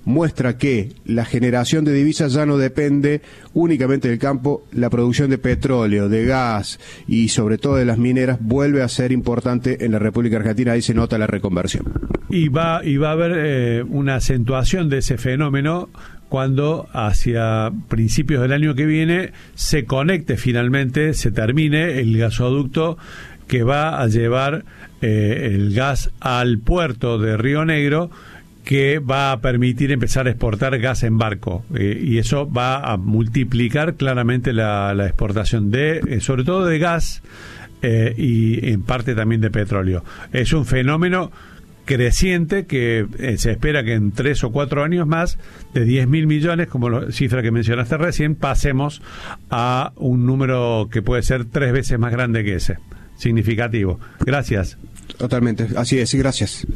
muestra que la generación de divisas ya no depende únicamente del campo, la producción de petróleo, de gas y sobre todo de las mineras vuelve a ser importante en la República Argentina, ahí se nota la reconversión. Y va a haber una acentuación de ese fenómeno cuando hacia principios del año que viene se conecte finalmente, se termine el gasoducto que va a llevar el gas al puerto de Río Negro, que va a permitir empezar a exportar gas en barco, y eso va a multiplicar claramente la exportación de, sobre todo de gas, y en parte también de petróleo. Es un fenómeno creciente que se espera que en 3 o 4 años más, de 10.000 millones, como la cifra que mencionaste recién, pasemos a un número que puede ser 3 veces más grande que ese. Significativo. Gracias. Totalmente, así es, gracias.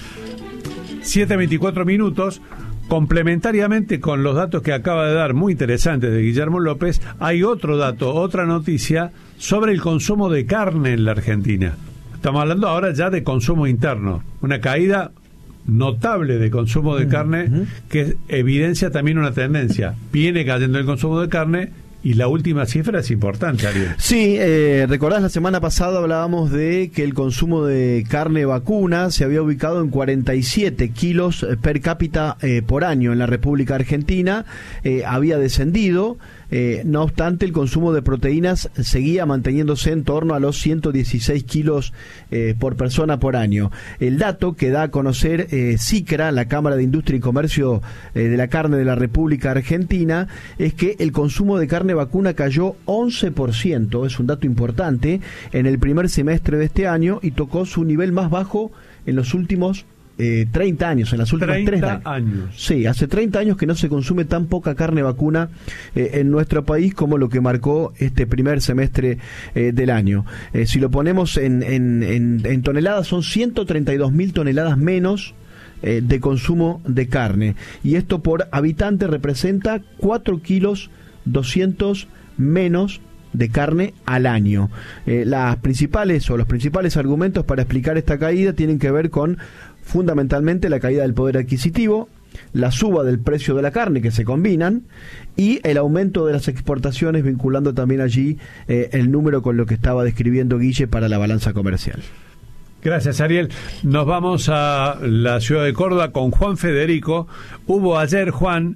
7:24 minutos. Complementariamente con los datos que acaba de dar, muy interesantes, de Guillermo López, hay otro dato, otra noticia sobre el consumo de carne en la Argentina. Estamos hablando ahora ya de consumo interno, una caída notable de consumo de carne que evidencia también una tendencia. Viene cayendo el consumo de carne. Y la última cifra es importante, Ariel. Sí, recordás, la semana pasada hablábamos de que el consumo de carne vacuna se había ubicado en 47 kilos per cápita por año en la República Argentina, había descendido. No obstante, el consumo de proteínas seguía manteniéndose en torno a los 116 kilos por persona por año. El dato que da a conocer CICRA, la Cámara de Industria y Comercio de la Carne de la República Argentina, es que el consumo de carne vacuna cayó 11%, es un dato importante, en el primer semestre de este año y tocó su nivel más bajo en los últimos 30 años, en las últimas 3 años. Sí, hace 30 años que no se consume tan poca carne vacuna en nuestro país como lo que marcó este primer semestre del año. Si lo ponemos en toneladas, son 132.000 toneladas menos de consumo de carne. Y esto por habitante representa 4 kilos 200 menos de carne al año. Los principales argumentos para explicar esta caída tienen que ver con fundamentalmente la caída del poder adquisitivo, la suba del precio de la carne que se combinan y el aumento de las exportaciones, vinculando también allí el número con lo que estaba describiendo Guille para la balanza comercial. Gracias, Ariel. Nos vamos a la ciudad de Córdoba con Juan Federico. Hubo ayer, Juan,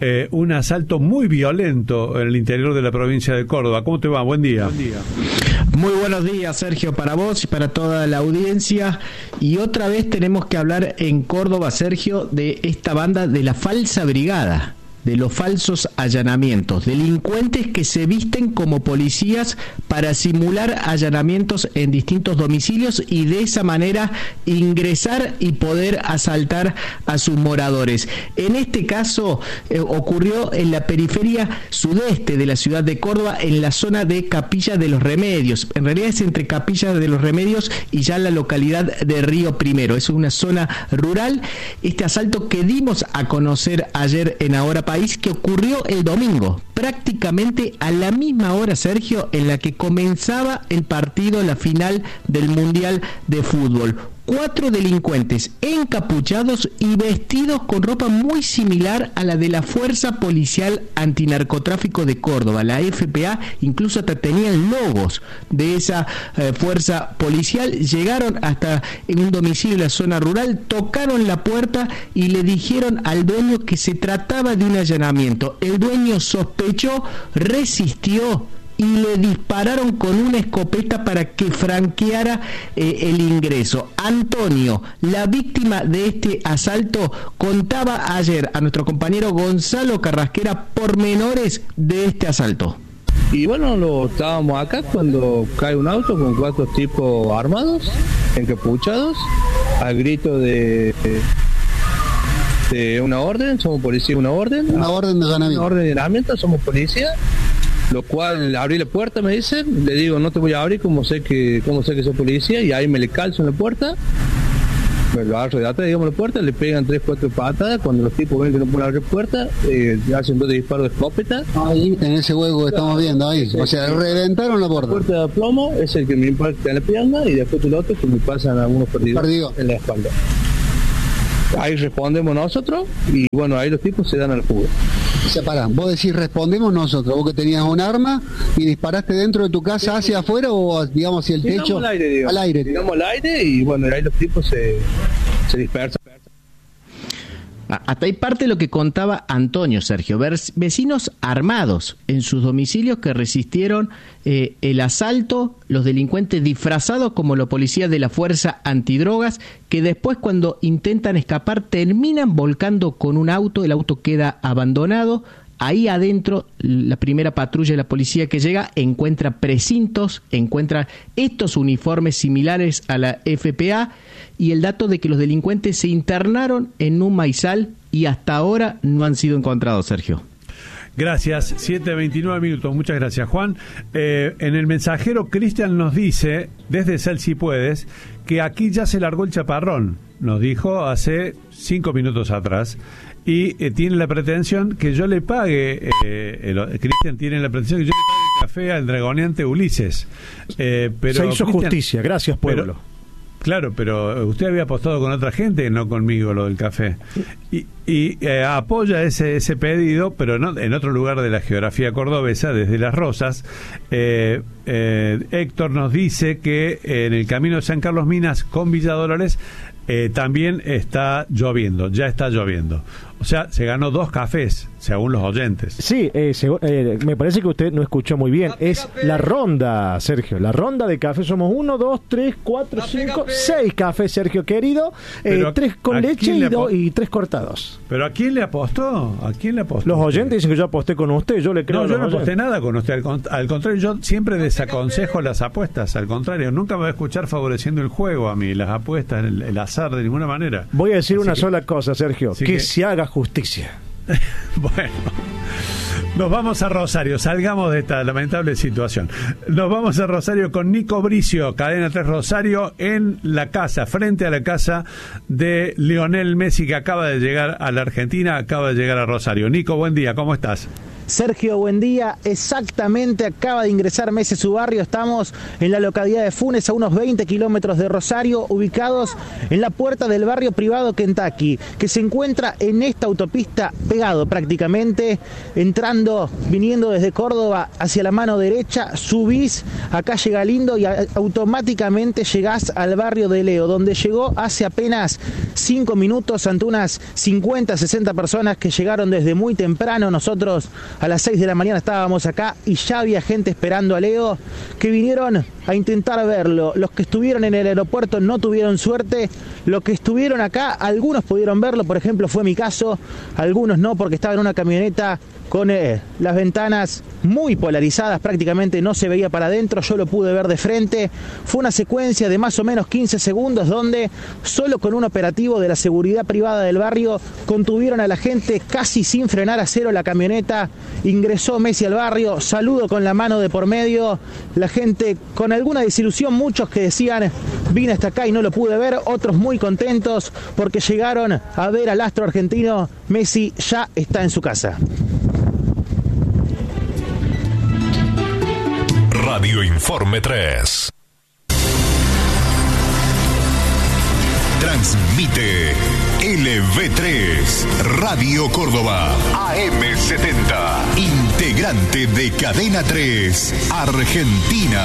un asalto muy violento en el interior de la provincia de Córdoba. ¿Cómo te va? Buen día. Buen día. Muy buenos días, Sergio, para vos y para toda la audiencia. Y otra vez tenemos que hablar en Córdoba, Sergio, de esta banda de la falsa brigada, de los falsos allanamientos, delincuentes que se visten como policías para simular allanamientos en distintos domicilios y de esa manera ingresar y poder asaltar a sus moradores. En este caso ocurrió en la periferia sudeste de la ciudad de Córdoba, en la zona de Capilla de los Remedios. En realidad es entre Capilla de los Remedios y ya la localidad de Río Primero. Es una zona rural. Este asalto que dimos a conocer ayer en Ahora País, que ocurrió el domingo, prácticamente a la misma hora, Sergio, en la que comenzaba el partido, la final del Mundial de Fútbol. 4 delincuentes encapuchados y vestidos con ropa muy similar a la de la Fuerza Policial Antinarcotráfico de Córdoba, la FPA, incluso hasta tenían logos de esa fuerza policial. Llegaron hasta en un domicilio en la zona rural, tocaron la puerta y le dijeron al dueño que se trataba de un allanamiento. El dueño sospechó, resistió y le dispararon con una escopeta para que franqueara el ingreso. Antonio, la víctima de este asalto, contaba ayer a nuestro compañero Gonzalo Carrasquera pormenores de este asalto. Y bueno, estábamos acá cuando cae un auto con 4 tipos armados, encapuchados, al grito de una orden, somos policía, una orden de allanamiento. Una orden de allanamiento, somos policía. Lo cual abrí la puerta, me dicen, le digo no te voy a abrir como sé que soy policía, y ahí me le calzo en la puerta, me lo agarro de atrás, digamos, la puerta, le pegan 3-4 patadas. Cuando los tipos ven que no pueden abrir puerta, hacen 2 disparos de escopeta. Ahí, en ese hueco que estamos viendo ahí, o sea, reventaron la puerta. La puerta de plomo es el que me impacta en la pierna, y después el otro que me pasan algunos perdidos en la espalda. ahí respondemos nosotros y bueno, ahí los tipos se dan al jugo. O sea, pará, vos decís respondemos nosotros, vos que tenías un arma y disparaste dentro de tu casa hacia afuera o digamos hacia el techo. Al aire, digamos. Al aire. Tiramos al aire y bueno, ahí los tipos se dispersan. Hasta ahí parte de lo que contaba Antonio, Sergio. Vecinos armados en sus domicilios que resistieron el asalto, los delincuentes disfrazados como los policías de la Fuerza Antidrogas, que después cuando intentan escapar terminan volcando con un auto, el auto queda abandonado. Ahí adentro, la primera patrulla de la policía que llega encuentra precintos, encuentra estos uniformes similares a la FPA y el dato de que los delincuentes se internaron en un maizal y hasta ahora no han sido encontrados, Sergio. Gracias, 7:29 minutos, muchas gracias, Juan. En el mensajero, Cristian nos dice, desde Sal Si Puedes, que aquí ya se largó el chaparrón, nos dijo hace 5 minutos atrás. Y tiene la pretensión que yo le pague, Cristian tiene la pretensión que yo le pague el café al dragoneante Ulises. Pero se hizo justicia, gracias pueblo. Claro, pero usted había apostado con otra gente, no conmigo, lo del café. Y apoya ese pedido, pero no en otro lugar de la geografía cordobesa, desde Las Rosas. Héctor nos dice que en el camino de San Carlos Minas con Villa Dolores también está lloviendo, ya está lloviendo. O sea, se ganó 2 cafés, según los oyentes. Sí, me parece que usted no escuchó muy bien. Es la ronda, Sergio. La ronda de café. Somos 1, 2, 3, 4, 5, 6 cafés, Sergio querido. 3 con leche y 3 cortados. ¿Pero a quién le apostó? ¿A quién le apostó? Los oyentes dicen que yo aposté con usted. Yo le creo. No, yo no aposté nada con usted. Al contrario, yo siempre desaconsejo las apuestas. Al contrario, nunca me voy a escuchar favoreciendo el juego a mí, las apuestas, el azar, de ninguna manera. Voy a decir una sola cosa, Sergio. Que se haga justicia. Bueno, nos vamos a Rosario, salgamos de esta lamentable situación. Nos vamos a Rosario con Nico Bricio, Cadena 3 Rosario, en la casa, frente a la casa de Lionel Messi, que acaba de llegar a la Argentina, acaba de llegar a Rosario. Nico, buen día, ¿cómo estás? Sergio, buen día. Exactamente, acaba de ingresar Messi a su barrio. Estamos en la localidad de Funes, a unos 20 kilómetros de Rosario, ubicados en la puerta del barrio privado Kentucky, que se encuentra en esta autopista pegado prácticamente, viniendo desde Córdoba hacia la mano derecha, subís a calle Galindo y automáticamente llegás al barrio de Leo, donde llegó hace apenas 5 minutos ante unas 50, 60 personas que llegaron desde muy temprano. Nosotros a las 6 de la mañana estábamos acá y ya había gente esperando a Leo que vinieron a intentar verlo. Los que estuvieron en el aeropuerto no tuvieron suerte. Los que estuvieron acá, algunos pudieron verlo, por ejemplo fue mi caso, algunos no, porque estaba en una camioneta con las ventanas muy polarizadas, prácticamente no se veía para adentro. Yo lo pude ver de frente. Fue una secuencia de más o menos 15 segundos donde solo con un operativo de la seguridad privada del barrio contuvieron a la gente casi sin frenar a cero la camioneta. Ingresó Messi al barrio, saludo con la mano de por medio, la gente con alguna desilusión, muchos que decían vine hasta acá y no lo pude ver, otros muy contentos porque llegaron a ver al astro argentino. Messi ya está en su casa. Radio Informe 3. Transmite LV3, Radio Córdoba, AM70, integrante de Cadena 3, Argentina.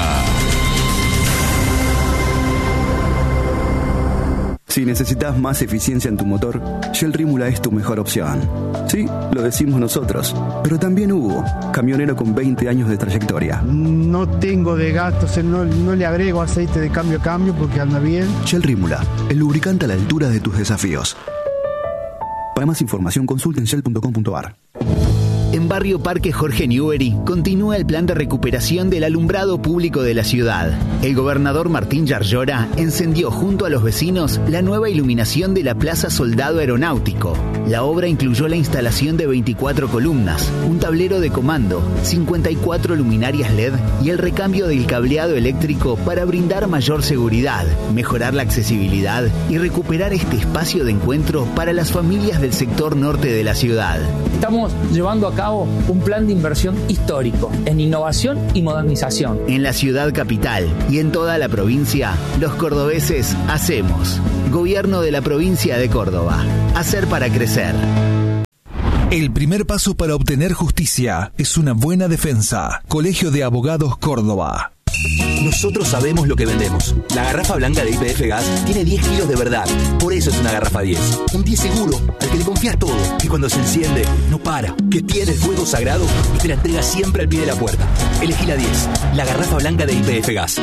Si necesitas más eficiencia en tu motor, Shell Rímula es tu mejor opción. Sí, lo decimos nosotros, pero también Hugo, camionero con 20 años de trayectoria. No tengo de gastos, no le agrego aceite de cambio a cambio porque anda bien. Shell Rímula, el lubricante a la altura de tus desafíos. Para más información, consulta en shell.com.ar. En Barrio Parque Jorge Newbery continúa el plan de recuperación del alumbrado público de la ciudad. El gobernador Martín Yarlora encendió junto a los vecinos la nueva iluminación de la Plaza Soldado Aeronáutico. La obra incluyó la instalación de 24 columnas, un tablero de comando, 54 luminarias LED y el recambio del cableado eléctrico para brindar mayor seguridad, mejorar la accesibilidad y recuperar este espacio de encuentro para las familias del sector norte de la ciudad. Estamos llevando a cabo un plan de inversión histórico en innovación y modernización. En la ciudad capital y en toda la provincia, los cordobeses hacemos. Gobierno de la provincia de Córdoba. Hacer para crecer. El primer paso para obtener justicia es una buena defensa. Colegio de Abogados Córdoba. Nosotros sabemos lo que vendemos. La garrafa blanca de YPF Gas tiene 10 kilos de verdad. Por eso es una garrafa 10. Un 10 seguro, al que le confías todo. Y cuando se enciende, no para. Que tiene el fuego sagrado y te la entrega siempre al pie de la puerta. Elegí la 10. La garrafa blanca de YPF Gas.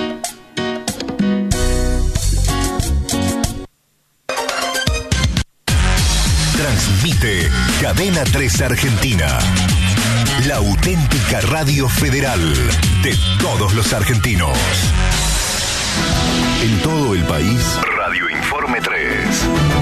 Transmite Cadena 3 Argentina. La auténtica radio federal de todos los argentinos. En todo el país, Radio Informe 3.